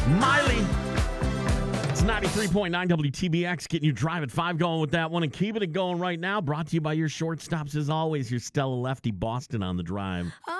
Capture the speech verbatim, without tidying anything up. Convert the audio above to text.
Miley. It's ninety-three point nine W T B X, getting you Drive at five going with that one and keeping it going right now. Brought to you by your shortstops, as always, your Stella Lefty Boston on the Drive.